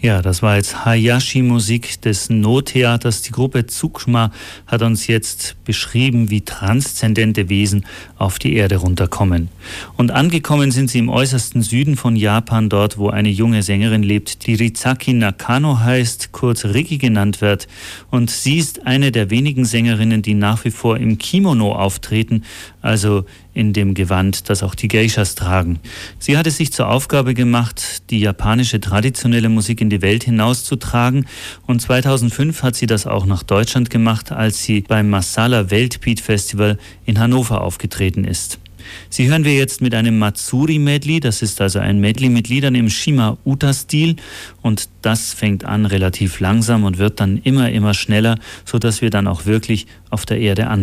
Ja, das war jetzt Hayashi-Musik des No-Theaters. Die Gruppe Tsukuma hat uns jetzt beschrieben, wie transzendente Wesen auf die Erde runterkommen. Und angekommen sind sie im äußersten Süden von Japan, dort wo eine junge Sängerin lebt, die Rizaki Nakano heißt, kurz Riki genannt wird. Und sie ist eine der wenigen Sängerinnen, die nach wie vor im Kimono auftreten, also in dem Gewand, das auch die Geishas tragen. Sie hat es sich zur Aufgabe gemacht, die japanische traditionelle Musik in die Welt hinauszutragen, und 2005 hat sie das auch nach Deutschland gemacht, als sie beim Masala Weltbeat Festival in Hannover aufgetreten ist. Sie hören wir jetzt mit einem Matsuri-Medley, das ist also ein Medley mit Liedern im Shima-Uta-Stil, und das fängt an relativ langsam und wird dann immer schneller, sodass wir dann auch wirklich auf der Erde ankommen.